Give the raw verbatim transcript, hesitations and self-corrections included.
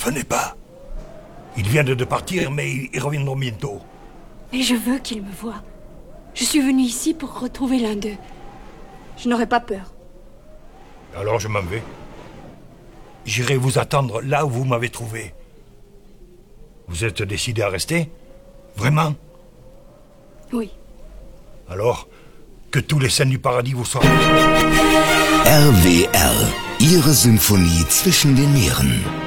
venez pas. Ils viennent de partir, mais ils reviendront bientôt. Et je veux qu'ils me voient. Je suis venue ici pour retrouver l'un d'eux. Je n'aurai pas peur. Alors je m'en vais. J'irai vous attendre là où vous m'avez trouvé. Vous êtes décidé à rester? Vraiment? Oui. Alors, que tous les saints du paradis vous soient. R W R, Ihre Symphonie zwischen den Meeren.